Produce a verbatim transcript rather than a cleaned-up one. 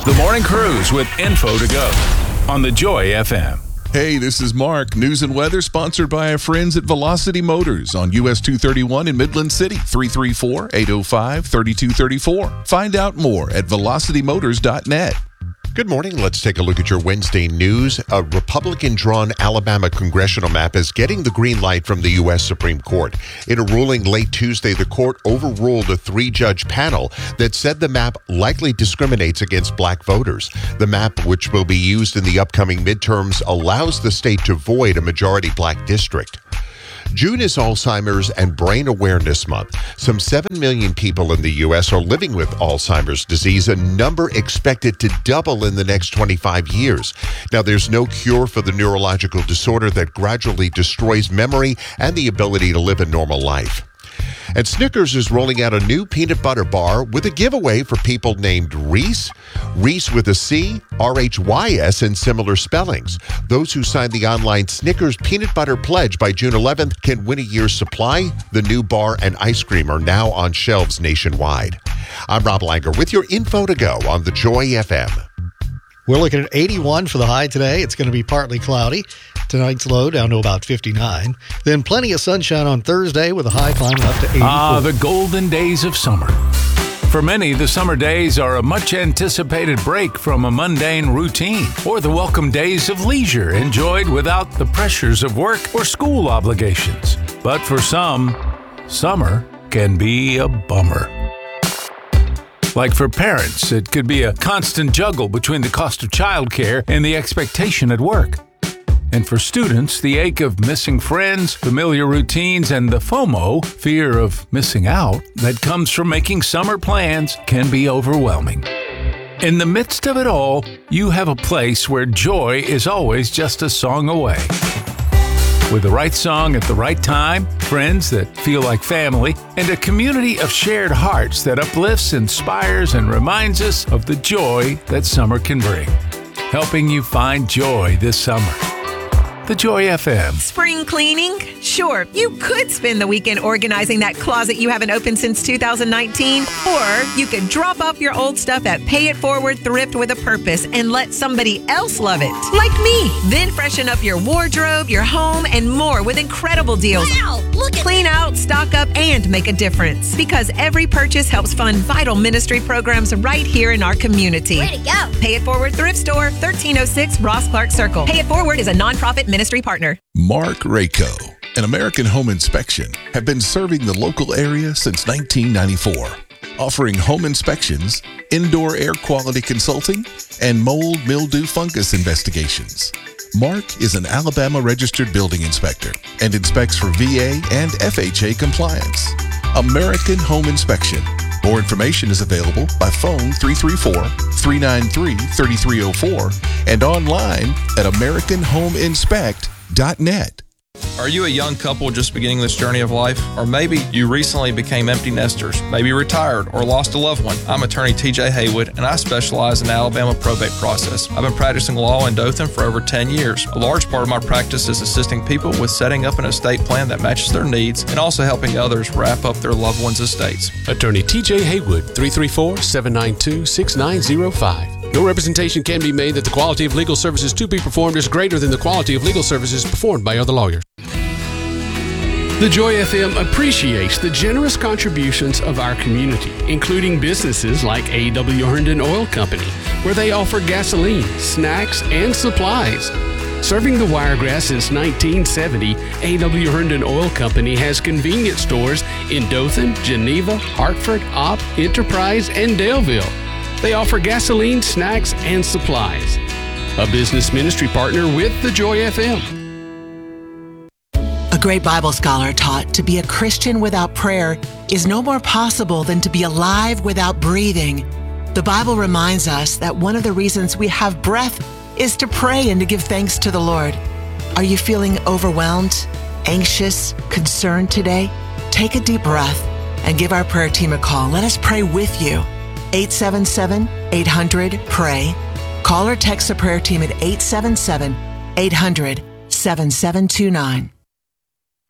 The Morning Cruise with info to go on the Joy F M. Hey, this is Mark. News and weather sponsored by our friends at Velocity Motors on U S two thirty-one in Midland City, three three four, eight oh five, three two three four. Find out more at velocity motors dot net. Good morning. Let's take a look at your Wednesday news. A Republican-drawn Alabama congressional map is getting the green light from the U S Supreme Court. In a ruling late Tuesday, the court overruled a three-judge panel that said the map likely discriminates against black voters. The map, which will be used in the upcoming midterms, allows the state to void a majority black district. June is Alzheimer's and Brain Awareness Month. Some seven million people in the U S are living with Alzheimer's disease, a number expected to double in the next twenty-five years. Now, there's no cure for the neurological disorder that gradually destroys memory and the ability to live a normal life. And Snickers is rolling out a new peanut butter bar with a giveaway for people named Reese, Reese with a C, R H Y S, and similar spellings. Those who sign the online Snickers Peanut Butter Pledge by June eleventh can win a year's supply. The new bar and ice cream are now on shelves nationwide. I'm Rob Langer with your info to go on the Joy F M. We're looking at eighty-one for the high today. It's going to be partly cloudy. Tonight's low down to about fifty-nine. Then plenty of sunshine on Thursday with a high climbing up to eighty-four. Ah, the golden days of summer. For many, the summer days are a much-anticipated break from a mundane routine, or the welcome days of leisure enjoyed without the pressures of work or school obligations. But for some, summer can be a bummer. Like for parents, it could be a constant juggle between the cost of childcare and the expectation at work. And for students, the ache of missing friends, familiar routines, and the FOMO, fear of missing out, that comes from making summer plans can be overwhelming. In the midst of it all, you have a place where joy is always just a song away. With the right song at the right time, friends that feel like family, and a community of shared hearts that uplifts, inspires, and reminds us of the joy that summer can bring. Helping you find joy this summer. The Joy F M. Spring cleaning? Sure, you could spend the weekend organizing that closet you haven't opened since two thousand nineteen. Or you could drop off your old stuff at Pay It Forward Thrift with a Purpose and let somebody else love it. Like me. Then freshen up your wardrobe, your home, and more with incredible deals. Wow, look at Clean out, stock up, and make a difference. Because every purchase helps fund vital ministry programs right here in our community. Way to go. Pay It Forward Thrift Store, thirteen oh six Ross Clark Circle. Pay It Forward is a nonprofit ministry partner. Mark Rayco and American Home Inspection have been serving the local area since nineteen ninety-four, offering home inspections, indoor air quality consulting, and mold, mildew, fungus investigations. Mark is an Alabama registered building inspector and inspects for V A and F H A compliance. American Home Inspection. More information is available by phone three three four, three nine three, three three oh four and online at american home inspect dot net. Are you a young couple just beginning this journey of life? Or maybe you recently became empty nesters, maybe retired or lost a loved one. I'm attorney T J Haywood, and I specialize in the Alabama probate process. I've been practicing law in Dothan for over ten years. A large part of my practice is assisting people with setting up an estate plan that matches their needs and also helping others wrap up their loved ones' estates. Attorney T J Haywood, three three four, seven nine two, six nine oh five. No representation can be made that the quality of legal services to be performed is greater than the quality of legal services performed by other lawyers. The Joy F M appreciates the generous contributions of our community, including businesses like A W Herndon Oil Company, where they offer gasoline, snacks, and supplies. Serving the Wiregrass since nineteen seventy, A W Herndon Oil Company has convenience stores in Dothan, Geneva, Hartford, Opp, Enterprise, and Daleville. They offer gasoline, snacks, and supplies. A business ministry partner with the Joy F M. A great Bible scholar taught to be a Christian without prayer is no more possible than to be alive without breathing. The Bible reminds us that one of the reasons we have breath is to pray and to give thanks to the Lord. Are you feeling overwhelmed, anxious, concerned today? Take a deep breath and give our prayer team a call. Let us pray with you. eight seven seven, eight hundred, pray. Call or text the prayer team at eight seven seven, eight hundred, seven seven two nine.